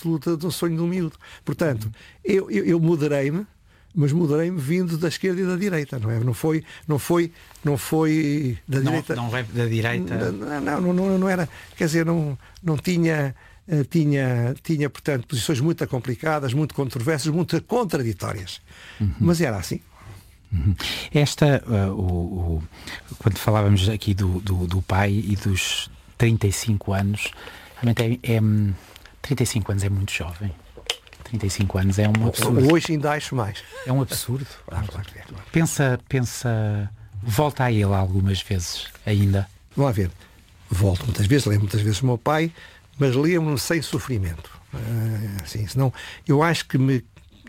absoluta do sonho do miúdo. Portanto, eu moderei-me, mas moderei-me vindo da esquerda e da direita, não é? Não foi da direita. Não veio da direita. Não era, quer dizer, não tinha, portanto, posições muito complicadas, muito controversas, muito contraditórias. Mas era assim. Quando falávamos aqui do pai e dos 35 anos, realmente 35 anos é muito jovem. 35 anos é um absurdo. Hoje ainda acho mais. É um absurdo. Claro. Pensa, volta a ele algumas vezes ainda. Vamos lá ver. Volto muitas vezes, lembro muitas vezes do meu pai, mas lembro-me sem sofrimento. Assim, senão, eu acho que me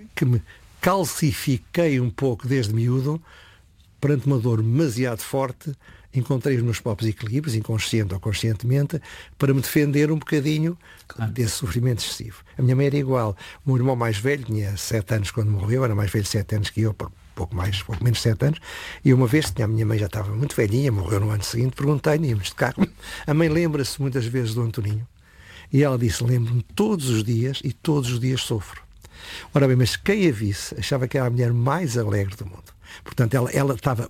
calcifiquei um pouco desde miúdo, perante uma dor demasiado forte, encontrei os meus próprios equilíbrios, inconsciente ou conscientemente, para me defender um bocadinho desse sofrimento excessivo. A minha mãe era igual. O meu irmão mais velho tinha 7 anos quando morreu, era mais velho 7 anos que eu, pouco menos 7 anos, e uma vez, a minha mãe já estava muito velhinha, morreu no ano seguinte, perguntei-lhe, íamos de carro, a mãe lembra-se muitas vezes do Antoninho, e ela disse, lembro-me todos os dias e todos os dias sofro. Ora bem, mas quem a visse achava que era a mulher mais alegre do mundo. Portanto, ela estava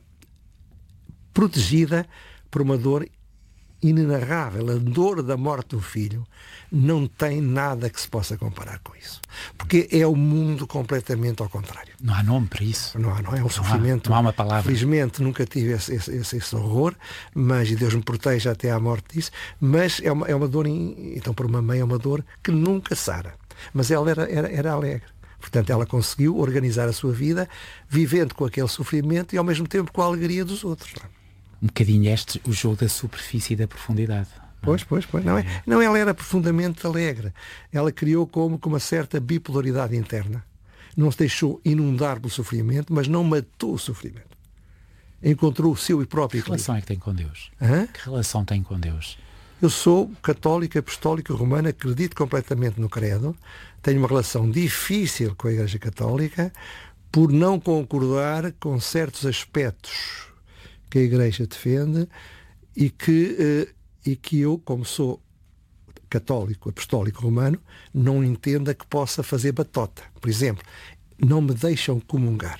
protegida por uma dor inenarrável. A dor da morte do filho não tem nada que se possa comparar com isso. Porque é o mundo completamente ao contrário. Não há nome para isso. Não é um sofrimento. Não há uma palavra. Felizmente nunca tive esse horror, mas, e Deus me proteja até à morte disso, mas é uma dor, então para uma mãe é uma dor que nunca sara. Mas ela era alegre. Portanto, ela conseguiu organizar a sua vida vivendo com aquele sofrimento e ao mesmo tempo com a alegria dos outros. Um bocadinho o jogo da superfície e da profundidade. Pois. Não, ela era profundamente alegre. Ela criou como com uma certa bipolaridade interna. Não se deixou inundar pelo sofrimento, mas não matou o sofrimento. Encontrou o seu próprio equilíbrio. Que relação é que tem com Deus? Que relação tem com Deus? Eu sou católico, apostólico, romano, acredito completamente no credo, tenho uma relação difícil com a Igreja Católica por não concordar com certos aspectos que a Igreja defende e que eu, como sou católico, apostólico, romano, não entenda que possa fazer batota. Por exemplo, não me deixam comungar.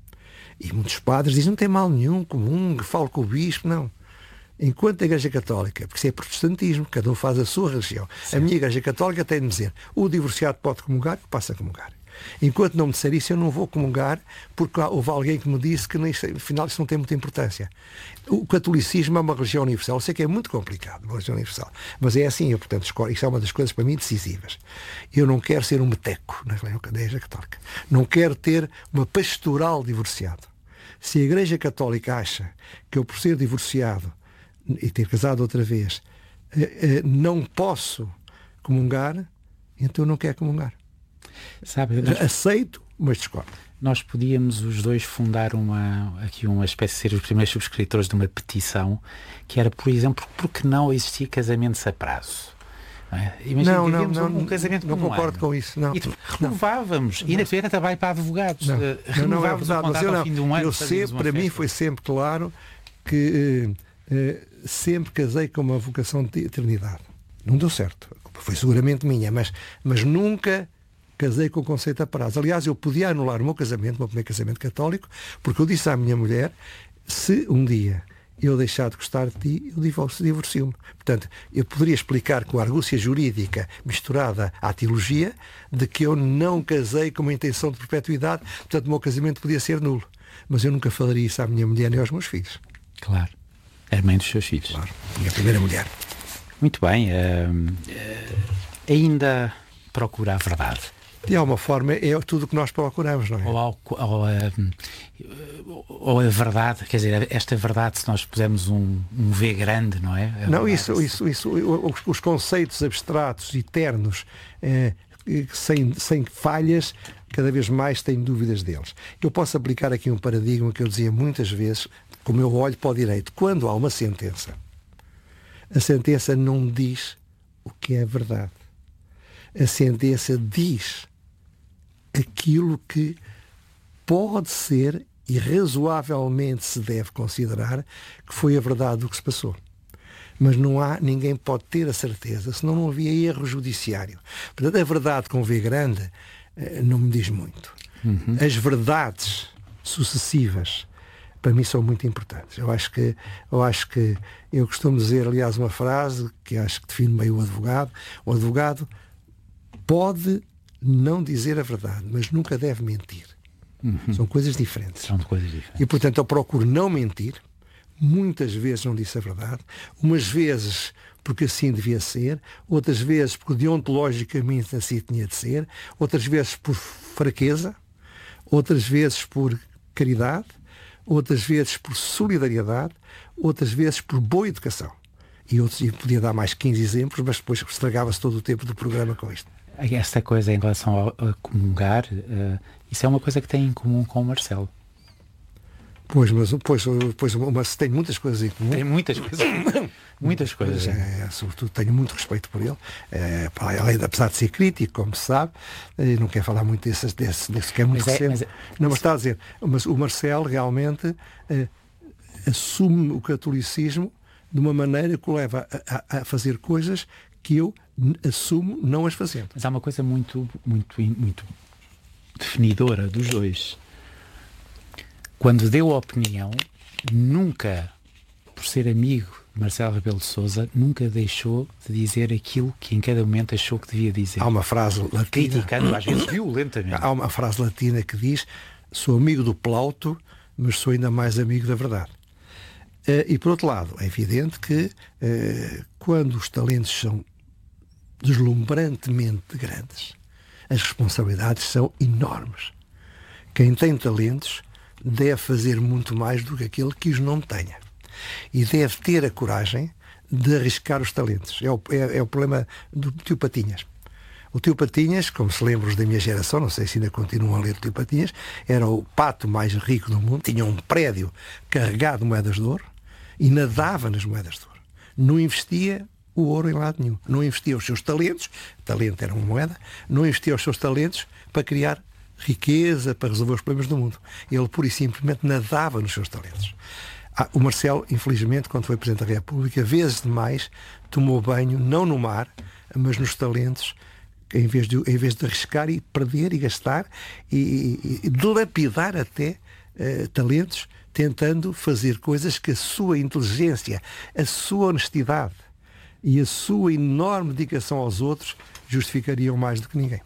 E muitos padres dizem, não tem mal nenhum, comungue, falo com o bispo, não. Enquanto a Igreja Católica, porque isso é protestantismo, cada um faz a sua religião. Sim. A minha Igreja Católica tem de dizer, o divorciado pode comungar, passa a comungar. Enquanto não me disser isso, eu não vou comungar, porque houve alguém que me disse que, afinal, isso não tem muita importância. O catolicismo é uma religião universal. Eu sei que é muito complicado, uma religião universal. Mas é assim, portanto, isso é uma das coisas, para mim, decisivas. Eu não quero ser um meteco na Igreja Católica. Não quero ter uma pastoral divorciado. Se a Igreja Católica acha que eu, por ser divorciado, e ter casado outra vez, não posso comungar, então eu não quero comungar. Sabe, aceito, mas discordo. Nós podíamos os dois fundar uma espécie de ser os primeiros subscritores de uma petição que era, por exemplo, porque não existia casamentos a prazo. Imagina, não, um casamento não concordo com isso. Não, e renovávamos. E na feira também para advogados. Não é verdade, mas ao fim de um ano. Eu sempre, para mim foi sempre claro que sempre casei com uma vocação de eternidade. Não deu certo. Foi seguramente minha, mas nunca casei com o conceito a prazo. Aliás, eu podia anular o meu primeiro casamento católico, porque eu disse à minha mulher, se um dia eu deixar de gostar de ti, eu divorcio-me. Portanto, eu poderia explicar com a argúcia jurídica misturada à teologia de que eu não casei com uma intenção de perpetuidade, portanto o meu casamento podia ser nulo. Mas eu nunca falaria isso à minha mulher nem aos meus filhos. Claro. É mãe dos seus filhos. Claro. Minha primeira mulher. Muito bem. Ainda procura a verdade. De alguma forma é tudo o que nós procuramos, não é? Ou a verdade, quer dizer, esta verdade, se nós pusermos um V grande, não é? Não, isso, os conceitos abstratos, eternos, sem falhas, cada vez mais tenho dúvidas deles. Eu posso aplicar aqui um paradigma que eu dizia muitas vezes, como eu olho para o direito. Quando há uma sentença, a sentença não diz o que é verdade. A sentença diz aquilo que pode ser e razoavelmente se deve considerar que foi a verdade do que se passou. mas ninguém pode ter a certeza, senão não havia erro judiciário. Portanto, a verdade com V grande não me diz muito. As verdades sucessivas para mim são muito importantes. Eu acho que eu costumo dizer, aliás, uma frase que acho que define meio o advogado. O advogado pode não dizer a verdade, mas nunca deve mentir. São coisas diferentes. E, portanto, eu procuro não mentir. Muitas vezes não disse a verdade. Umas vezes porque assim devia ser. Outras vezes porque deontologicamente assim tinha de ser. Outras vezes por fraqueza. Outras vezes por caridade. Outras vezes por solidariedade. Outras vezes por boa educação. E podia dar mais 15 exemplos, mas depois estragava-se todo o tempo do programa com isto. Esta coisa em relação a comungar, isso é uma coisa que tem em comum com o Marcelo. Mas tem muitas coisas em comum. Tem muitas coisas. Muitas coisas. Sobretudo tenho muito respeito por ele. Apesar de ser crítico, como se sabe, não quer falar muito desse que é muito recente. Mas está a dizer, mas o Marcelo realmente assume o catolicismo de uma maneira que o leva a fazer coisas que eu assumo não as fazendo. Mas há uma coisa muito definidora dos dois. Quando deu a opinião, nunca, por ser amigo de Marcelo Rebelo de Sousa, nunca deixou de dizer aquilo que em cada momento achou que devia dizer. Há uma frase latina, criticando às vezes violentamente. Há uma frase latina que diz: sou amigo do Plauto, mas sou ainda mais amigo da verdade. E por outro lado, é evidente que quando os talentos são deslumbrantemente grandes, as responsabilidades são enormes. Quem tem talentos deve fazer muito mais do que aquele que os não tenha. E deve ter a coragem de arriscar os talentos. É o problema do tio Patinhas. O tio Patinhas, como se lembra os da minha geração, não sei se ainda continuam a ler o tio Patinhas, era o pato mais rico do mundo, tinha um prédio carregado de moedas de ouro e nadava nas moedas de ouro. Não investia o ouro em lado nenhum. Não investia os seus talentos, talento era uma moeda, não investia os seus talentos para criar riqueza, para resolver os problemas do mundo. Ele pura e simplesmente nadava nos seus talentos. O Marcelo, infelizmente, quando foi Presidente da República, vezes demais tomou banho, não no mar, mas nos talentos, em vez de arriscar e perder e gastar e dilapidar até talentos, tentando fazer coisas que a sua inteligência, a sua honestidade e a sua enorme dedicação aos outros justificariam mais do que ninguém.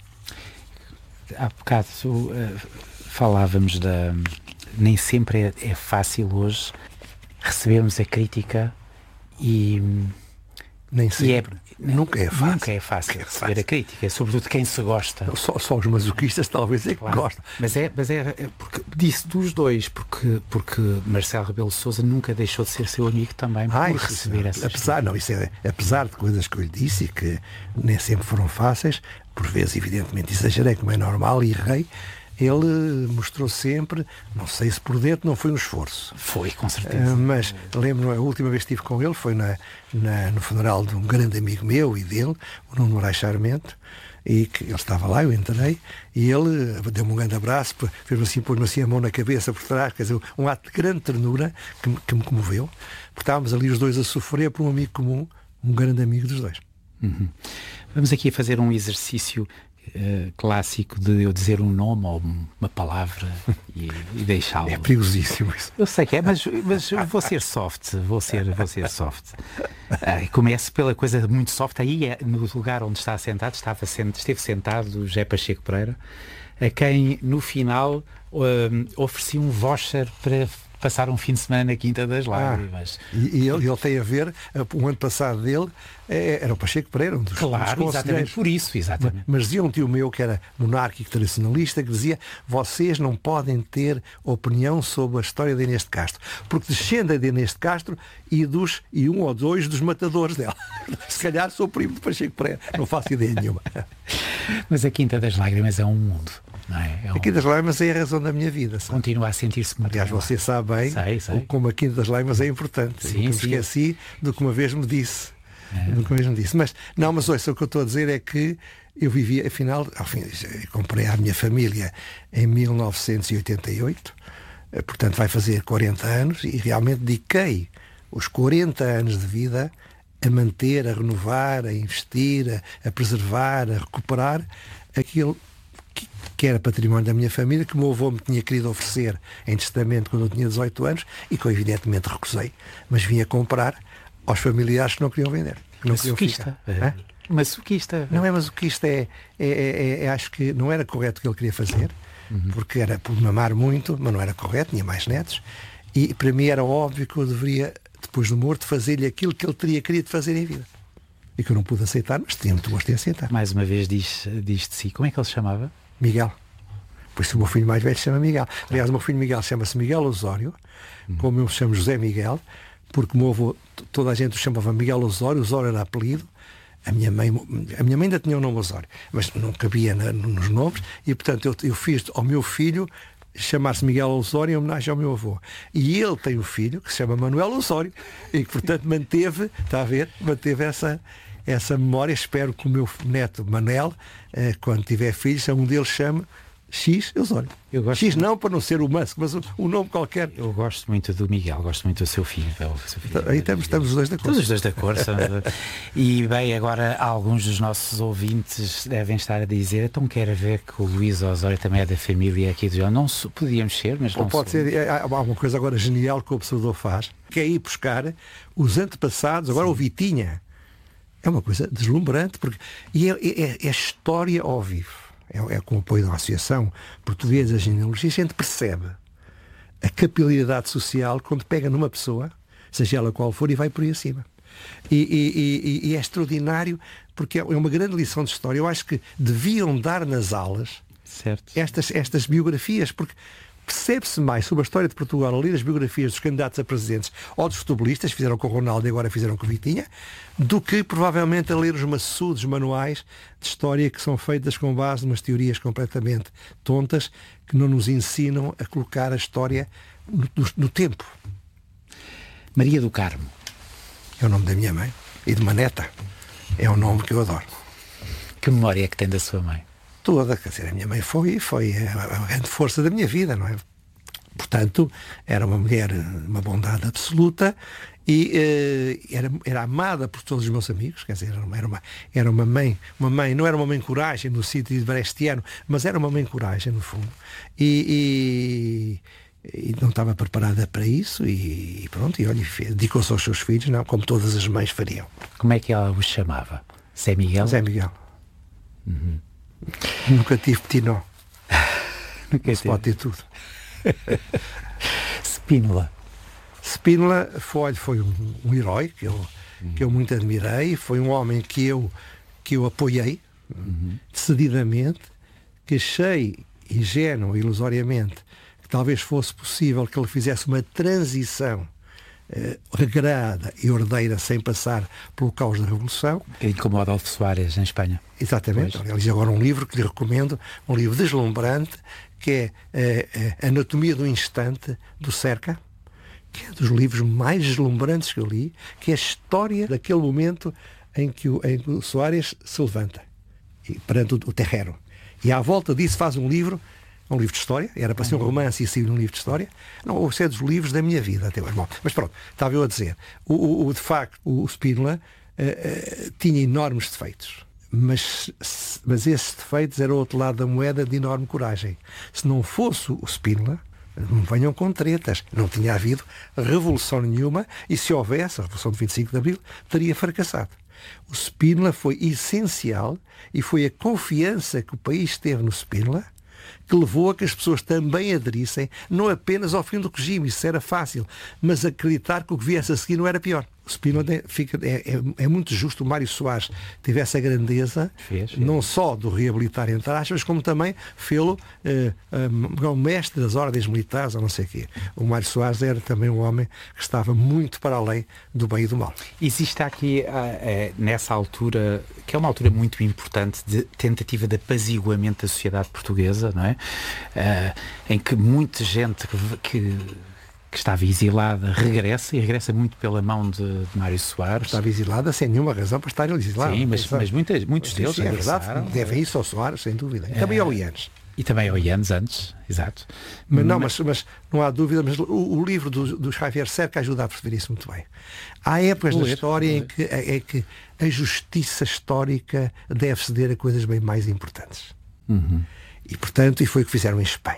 Há bocado falávamos nem sempre é fácil hoje recebermos a crítica e nem sempre. Nunca é fácil. Nunca é fácil receber a crítica, sobretudo de quem se gosta. Só os masoquistas talvez é que gostam. Mas é porque disse dos dois, porque Marcelo Rebelo de Sousa nunca deixou de ser seu amigo também por receber essas apesar de coisas que eu lhe disse e que nem sempre foram fáceis, por vezes evidentemente exagerei, como é normal, e errei. Ele mostrou sempre, não sei se por dentro não foi um esforço. Foi, com certeza. Mas lembro-me, a última vez que estive com ele foi no funeral de um grande amigo meu e dele, o Nuno Moraes Sarmento, e que ele estava lá, eu entrei, e ele deu-me um grande abraço, fez-me assim, pôs-me assim a mão na cabeça por trás, quer dizer, um ato de grande ternura que me comoveu, porque estávamos ali os dois a sofrer por um amigo comum, um grande amigo dos dois. Vamos aqui fazer um exercício clássico de eu dizer um nome ou uma palavra e deixá-lo. É perigosíssimo isso. Eu sei que é, mas vou ser soft. Vou ser soft. Começo pela coisa muito soft. Aí no lugar onde está sentado, esteve sentado o José Pacheco Pereira, a quem no final ofereci um voucher para passar um fim de semana na Quinta das Lágrimas. E ele tem a ver, o ano passado dele era o Pacheco Pereira, um dos exatamente, por isso, exatamente. Mas dizia um tio meu que era monárquico tradicionalista, que dizia: vocês não podem ter opinião sobre a história de Inês de Castro, porque descendem de Inês de Castro e um ou dois dos matadores dela. Se calhar sou primo de Pacheco Pereira, não faço ideia nenhuma. Mas a Quinta das Lágrimas é um mundo. Não é? A Quinta das Lágrimas é a razão da minha vida. Sabe? Continua a sentir-se muito. Aliás, você sabe bem como a Quinta das Lágrimas é importante. Sim, eu me esqueci do que uma vez me disse. Mas ouça, o que eu estou a dizer é que eu vivi, comprei a minha família em 1988, portanto vai fazer 40 anos, e realmente dediquei os 40 anos de vida a manter, a renovar, a investir, a preservar, a recuperar aquilo que era património da minha família, que o meu avô me tinha querido oferecer em testamento quando eu tinha 18 anos e que eu evidentemente recusei, mas vinha comprar aos familiares que não queriam vender. Que não queriam ficar. Masoquista. Não é masoquista, acho que não era correto o que ele queria fazer, porque era por me amar muito, mas não era correto, tinha mais netos, e para mim era óbvio que eu deveria, depois do morto, fazer-lhe aquilo que ele teria querido fazer em vida. E que eu não pude aceitar, mas tinha muito gosto em aceitar. Mais uma vez diz de si, como é que ele se chamava? Miguel. Por isso o meu filho mais velho se chama Miguel. Aliás, o meu filho Miguel chama-se Miguel Osório, como eu me chamo José Miguel, porque o meu avô, toda a gente o chamava Miguel Osório, Osório era apelido. A minha mãe ainda tinha o nome Osório, mas não cabia nos nomes, e portanto eu fiz ao meu filho chamar-se Miguel Osório em homenagem ao meu avô. E ele tem um filho que se chama Manuel Osório, e que portanto manteve essa memória. Espero que o meu neto Manel, quando tiver filhos, um deles chame X Osório. X não para não ser o Musk, mas um nome qualquer. Eu gosto muito do Miguel, gosto muito do seu filho. Aí estamos os dois de acordo. Todos os dois de acordo. E bem, agora alguns dos nossos ouvintes devem estar a dizer, então quero ver que o Luís Osório também é da família aqui do João. Não podíamos ser, mas não pode ser. Há uma coisa agora genial que o observador faz, que é ir buscar os antepassados. Agora o Vitinha é uma coisa deslumbrante, porque é história ao vivo. É com o apoio da Associação Portuguesa de Genealogia, a gente percebe a capilaridade social quando pega numa pessoa, seja ela qual for, e vai por aí acima. E é extraordinário, porque é uma grande lição de história. Eu acho que deviam dar nas aulas estas biografias, porque percebe-se mais sobre a história de Portugal a ler as biografias dos candidatos a presidentes ou dos futebolistas, fizeram com o Ronaldo e agora fizeram com o Vitinha, do que provavelmente a ler os maçudos manuais de história que são feitas com base em umas teorias completamente tontas que não nos ensinam a colocar a história no tempo. Maria do Carmo. É o nome da minha mãe e de uma neta. É um nome que eu adoro. Que memória é que tem da sua mãe? Toda, quer dizer, a minha mãe foi a grande força da minha vida, não é? Portanto, era uma mulher, uma bondade absoluta, e era amada por todos os meus amigos, quer dizer, era uma mãe, não era uma mãe coragem no sentido de brechtiano, mas era uma mãe coragem no fundo, e não estava preparada para isso, e pronto, e olha, dedicou-se aos seus filhos, não, como todas as mães fariam. Como é que ela os chamava? Zé Miguel? Zé Miguel. Nunca tive Tinó. Não se pode ter tudo. Spínola foi um herói que eu muito admirei, foi um homem que eu apoiei decididamente, que achei ingênuo, ilusoriamente, que talvez fosse possível que ele fizesse uma transição regrada e ordeira sem passar pelo caos da Revolução. Como o Adolfo Soares em Espanha. Exatamente. Eu li agora um livro que lhe recomendo, um livro deslumbrante, que é Anatomia do Instante, do Cerca, que é dos livros mais deslumbrantes que eu li, que é a história daquele momento em que o Soares se levanta perante o terreiro. E à volta disso faz um livro de história, era para ser um romance e saiu um livro de história. Não, ou seja, dos livros da minha vida até hoje. Bom, mas pronto, estava eu a dizer, de facto, o Spínola tinha enormes defeitos, mas esses defeitos eram o outro lado da moeda de enorme coragem. Se não fosse o Spínola, não venham com tretas, não tinha havido revolução nenhuma, e se houvesse a Revolução de 25 de Abril, teria fracassado. O Spínola foi essencial, e foi a confiança que o país teve no Spínola que levou a que as pessoas também aderissem, não apenas ao fim do regime, isso era fácil, mas acreditar que o que viesse a seguir não era pior. O Spínola é muito justo o Mário Soares tivesse a grandeza, não só do reabilitar entre aspas, como também fê-lo mestre das ordens militares, ou não sei o quê. O Mário Soares era também um homem que estava muito para além do bem e do mal. Existe aqui, nessa altura, que é uma altura muito importante de tentativa de apaziguamento da sociedade portuguesa, não é? Em que muita gente que estava exilada regressa muito pela mão de Mário Soares. Estava exilada sem nenhuma razão para estar exilada. Sim, mas muitos deles é verdade, devem isso ao Soares, sem dúvida. E também ao Ianes. E também há anos antes, exato. Mas não há dúvida, mas o livro do Javier Cerca ajuda a perceber isso muito bem. Há épocas da história em que a justiça histórica deve ceder a coisas bem mais importantes. E, portanto, e foi o que fizeram em Espanha.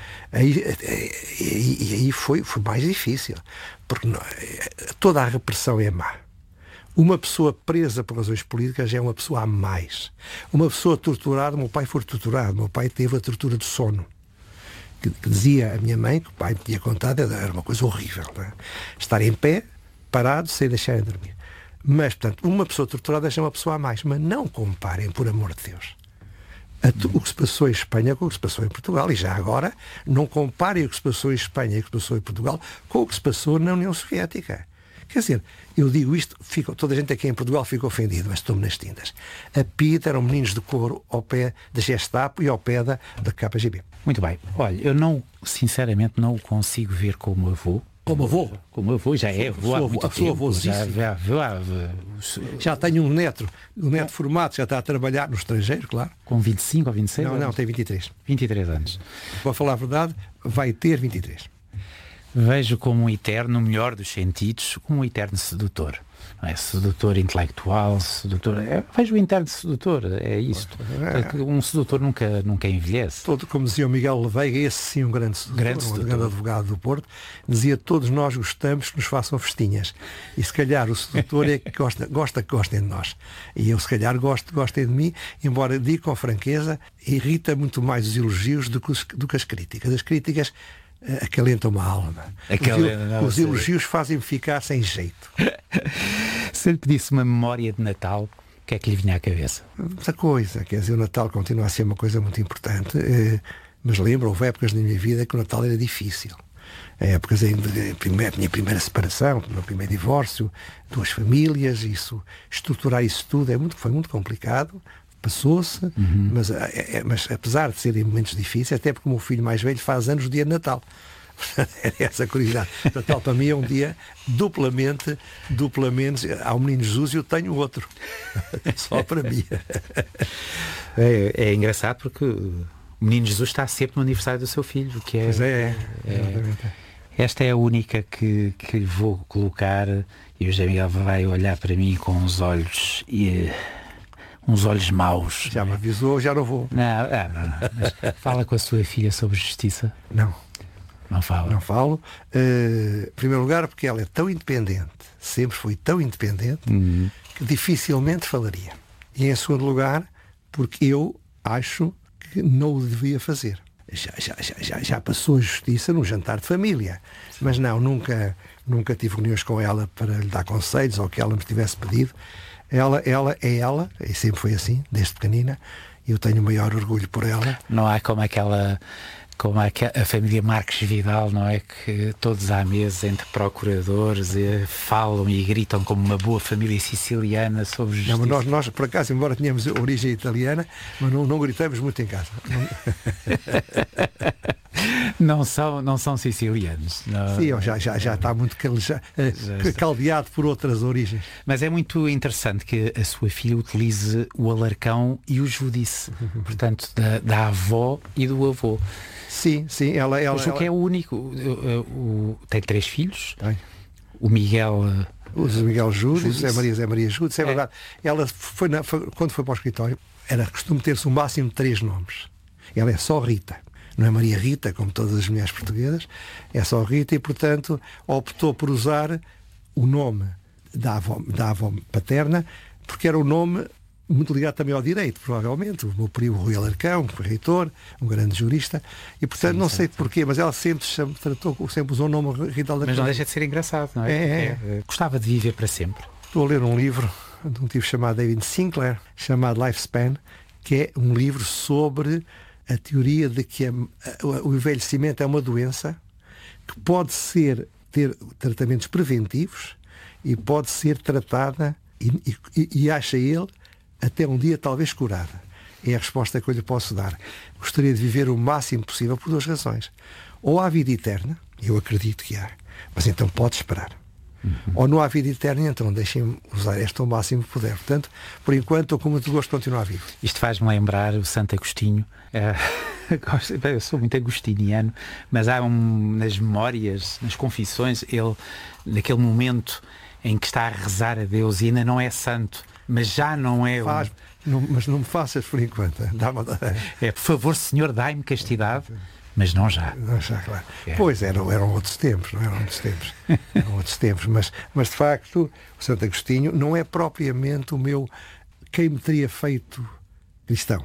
Aí foi mais difícil, porque toda a repressão é má. Uma pessoa presa por razões políticas já é uma pessoa a mais. Uma pessoa torturada, meu pai foi torturado, meu pai teve a tortura do sono. Que dizia a minha mãe, que o pai me tinha contado, era uma coisa horrível. Não é? Estar em pé, parado, sem deixar de dormir. Mas, portanto, uma pessoa torturada já é uma pessoa a mais. Mas não comparem, por amor de Deus, o que se passou em Espanha com o que se passou em Portugal. E já agora, não comparem o que se passou em Espanha e o que se passou em Portugal com o que se passou na União Soviética. Quer dizer, eu digo isto, toda a gente aqui em Portugal fica ofendido, mas estou-me nas tintas. A PIDE eram meninos de couro ao pé da Gestapo e ao pé da KGB. Muito bem. Olha, eu sinceramente não o consigo ver como avô. Como avô? Como avô, já é avô há muito tempo. Já tenho um neto formado, já está a trabalhar no estrangeiro, claro. Com 25 ou 26 anos? Não, tem 23. 23 anos. Para falar a verdade, vai ter 23. Vejo como um eterno, no melhor dos sentidos, como um eterno sedutor. Não é? Sedutor intelectual, sedutor... vejo o eterno sedutor, é isto. Um sedutor nunca envelhece. Como dizia o Miguel Leveiga, esse sim um grande sedutor, um grande advogado do Porto, dizia: todos nós gostamos que nos façam festinhas. E se calhar o sedutor é que gosta que gostem de nós. E eu se calhar gostem de mim, embora diga com franqueza, irrita muito mais os elogios do que as críticas. As críticas acalentam uma alma. Os elogios fazem-me ficar sem jeito. Se lhe pedisse uma memória de Natal, o que é que lhe vinha à cabeça? Muita coisa. Quer dizer, o Natal continua a ser uma coisa muito importante, mas houve épocas na minha vida que o Natal era difícil. Épocas da minha primeira separação, do meu primeiro divórcio, 2 famílias, estruturar isso tudo foi muito complicado. Passou-se, mas apesar de serem momentos difíceis, até porque o meu filho mais velho faz anos no dia de Natal. É essa curiosidade. O Natal para mim é um dia duplamente, há um menino Jesus e eu tenho outro. Só para mim. É engraçado porque o menino Jesus está sempre no aniversário do seu filho, que é... Pois é. Esta é a única que lhe vou colocar, e o José Miguel vai olhar para mim com uns olhos maus. Já me avisou, já não vou. Não. Mas fala com a sua filha sobre justiça? Não. Não fala? Não falo. Em primeiro lugar, porque ela é tão independente, sempre foi tão independente, que dificilmente falaria. E em segundo lugar, porque eu acho que não o devia fazer. Já passou a justiça num jantar de família. Mas não, nunca tive reuniões com ela para lhe dar conselhos ou que ela me tivesse pedido. Ela é ela, e sempre foi assim, desde pequenina, e eu tenho o maior orgulho por ela. Não há como a família Marques Vidal, não é? Que todos à mesa, entre procuradores, falam e gritam como uma boa família siciliana sobre justiça. Não, nós, por acaso, embora tenhamos origem italiana, mas não gritamos muito em casa. Não são sicilianos. Não. Sim, já está muito caldeado por outras origens. Mas é muito interessante que a sua filha utilize o alarcão e o judice, portanto, da avó e do avô. Sim, ela que é o único. Tem 3 filhos. Tem. O Miguel... O Miguel Júdice, Zé Maria Júdice, é verdade. Ela quando foi para o escritório, era costume ter-se um máximo de 3 nomes. Ela é só Rita. Não é Maria Rita, como todas as mulheres portuguesas, é só Rita, e portanto optou por usar o nome da avó paterna, porque era um nome muito ligado também ao direito, provavelmente. O meu primo Rui Alarcão, que foi reitor, um grande jurista, e portanto não sei porquê, mas ela sempre usou o nome Rita Alarcão. Mas não deixa de ser engraçado, não é? Gostava de viver para sempre. Estou a ler um livro de um tipo chamado David Sinclair, chamado Lifespan, que é um livro sobre a teoria de que o envelhecimento é uma doença que pode ter tratamentos preventivos e pode ser tratada e acha ele até um dia talvez curada. É a resposta que eu lhe posso dar. Gostaria de viver o máximo possível por 2 razões. Ou há vida eterna, eu acredito que há, mas então pode esperar. Ou não há vida eterna, então deixem-me usar esta ao máximo que puder. Portanto, por enquanto, estou com muito gosto de continuar vivo. Isto faz-me lembrar o Santo Agostinho. Eu sou muito agostiniano, mas há nas memórias, nas confissões, ele, naquele momento em que está a rezar a Deus e ainda não é santo, mas já não é... mas não me faças por enquanto. Por favor, Senhor, dai-me castidade. Mas não já. Não já, claro. Pois, eram outros tempos, não eram outros tempos. Eram outros tempos, mas de facto, o Santo Agostinho não é propriamente quem me teria feito cristão.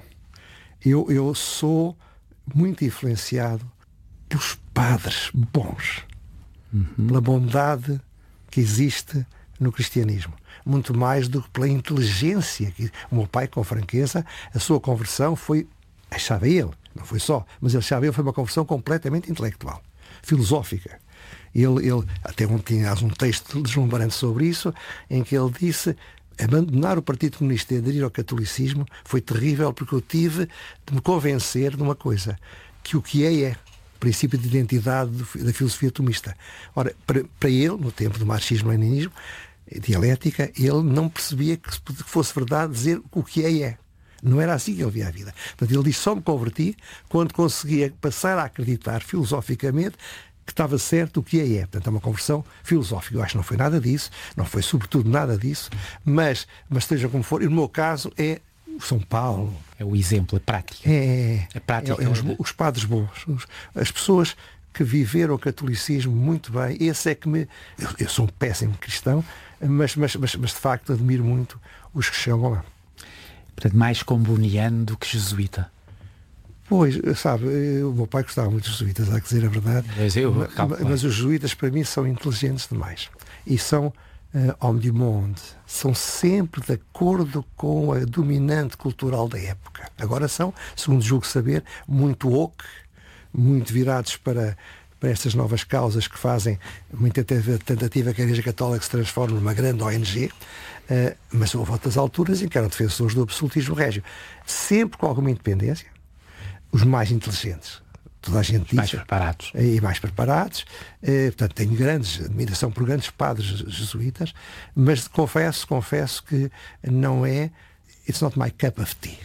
Eu sou muito influenciado pelos padres bons, pela bondade que existe no cristianismo. Muito mais do que pela inteligência. O meu pai, com franqueza, a sua conversão foi, achava ele, não foi só, mas ele achava ele foi uma conversão completamente intelectual, filosófica. Ele até tinha um texto deslumbrante sobre isso, em que ele disse: abandonar o Partido Comunista e aderir ao catolicismo foi terrível, porque eu tive de me convencer de uma coisa, que o que é princípio de identidade da filosofia tomista. Ora, para ele, no tempo do marxismo-leninismo, dialética, ele não percebia que fosse verdade dizer o que é. Não era assim que ele via a vida. Portanto, ele diz: só me converti quando conseguia passar a acreditar filosoficamente que estava certo o que é. Portanto, é uma conversão filosófica. Eu acho que não foi nada disso, não foi sobretudo nada disso, mas seja como for, e no meu caso é São Paulo. É o exemplo, a prática. A prática. Os padres bons, as pessoas que viveram o catolicismo muito bem. Esse é que eu sou um péssimo cristão, mas de facto admiro muito os que chegam lá. Portanto, mais comboniano do que jesuíta. Pois, sabe, o meu pai gostava muito dos jesuítas, há que dizer a verdade. Mas os jesuítas, para mim, são inteligentes demais. E são hommes du monde. São sempre de acordo com a dominante cultural da época. Agora são, segundo julgo saber, muito woke, muito virados para estas novas causas que fazem muita tentativa que a Igreja Católica se transforme numa grande ONG. Mas houve outras alturas em que eram defensores do absolutismo régio, sempre com alguma independência, os mais inteligentes, toda a gente diz, mais preparados e mais preparados. Portanto, tenho admiração por grandes padres jesuítas, mas confesso que não é, it's not my cup of tea.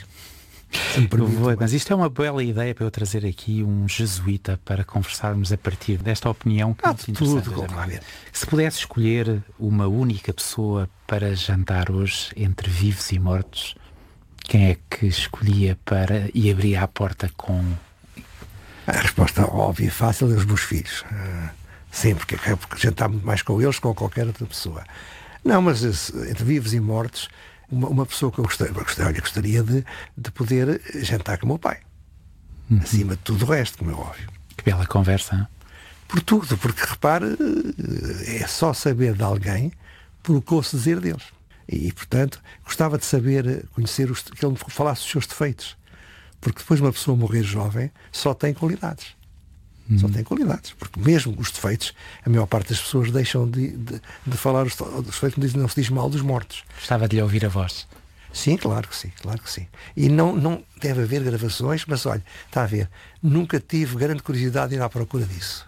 Mas isto é uma bela ideia para eu trazer aqui um jesuíta para conversarmos a partir desta opinião que é muito interessante. Se pudesse escolher uma única pessoa para jantar hoje entre vivos e mortos, quem é que escolhia e abria a porta com... A resposta óbvia e fácil é os meus filhos. Sempre, porque jantar muito mais com eles que com qualquer outra pessoa. Não, mas entre vivos e mortos, uma pessoa que eu gostaria de poder jantar com o meu pai. Acima de tudo o resto, como é óbvio. Que bela conversa, hein? Por tudo, porque repare, é só saber de alguém por o que ouço dizer deles. E portanto, gostava de conhecer que ele me falasse dos seus defeitos. Porque depois uma pessoa morrer jovem só tem qualidades. Só tem qualidades. Porque mesmo os defeitos, a maior parte das pessoas deixam de falar os defeitos, não se diz mal dos mortos. Gostava de lhe ouvir a voz. Sim, claro que sim. E não deve haver gravações, mas olha, está a ver, nunca tive grande curiosidade de ir à procura disso.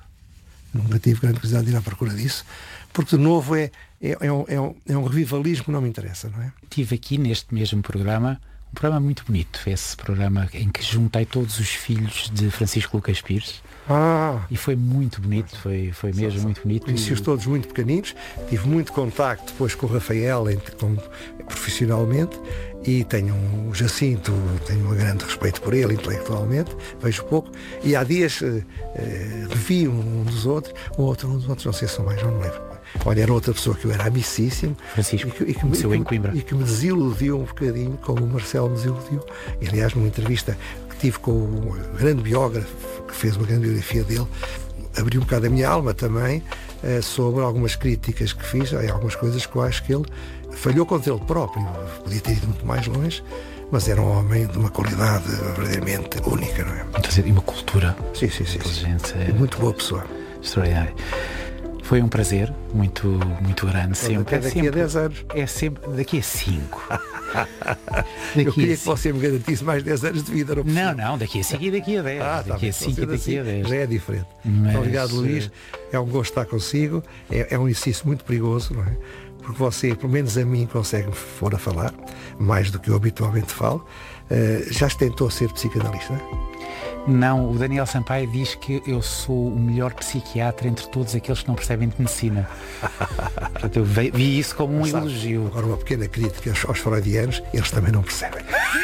Porque de novo é um revivalismo que não me interessa, não é? Tive aqui neste mesmo programa um programa muito bonito, esse programa em que juntei todos os filhos de Francisco Lucas Pires. E foi muito bonito, foi mesmo muito bonito. Conheci-os todos muito pequeninos, tive muito contacto depois com o Rafael profissionalmente, e tenho um Jacinto, tenho um grande respeito por ele intelectualmente, vejo pouco, e há dias revi um dos outros, não sei se são mais, não me lembro. Olha, era outra pessoa que eu era amicíssimo, Francisco, e que me desiludiu um bocadinho, como o Marcelo me desiludiu. E, aliás, numa entrevista que tive com o grande biógrafo que fez uma grande biografia dele, abriu um bocado a minha alma também sobre algumas críticas que fiz, algumas coisas que eu acho que ele falhou contra ele próprio. Podia ter ido muito mais longe, mas era um homem de uma qualidade verdadeiramente única, não é? E uma cultura. Sim. Inteligente. Muito boa pessoa. Extraordinário. Foi um prazer muito grande sempre. Até daqui a 10 anos. É sempre daqui a 5. Eu queria que você me garantisse mais 10 anos de vida. Não, daqui a 5 e daqui a 10. Daqui a 5 e daqui a 10. Já é diferente. Muito obrigado, Luís. É um gosto estar consigo. É um exercício muito perigoso, não é? Porque você, pelo menos a mim, consegue pôr a falar, mais do que eu habitualmente falo. Já se tentou ser psicanalista? Não, o Daniel Sampaio diz que eu sou o melhor psiquiatra entre todos aqueles que não percebem de medicina. Portanto, eu vi isso como um elogio. Agora, uma pequena crítica aos freudianos, eles também não percebem.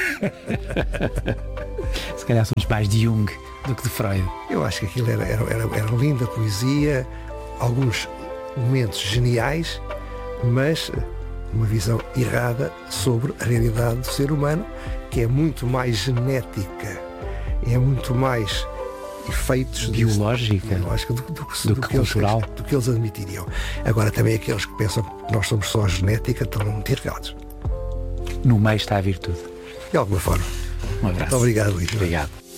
Se calhar somos mais de Jung do que de Freud. Eu acho que aquilo era linda poesia, alguns momentos geniais, mas uma visão errada sobre a realidade do ser humano, que é muito mais genética, é muito mais efeitos biológica do que eles admitiriam. Agora, também aqueles que pensam que nós somos só genética estão muito errados. No meio está a virtude. De alguma forma. Um abraço. Muito obrigado, Luís. Obrigado.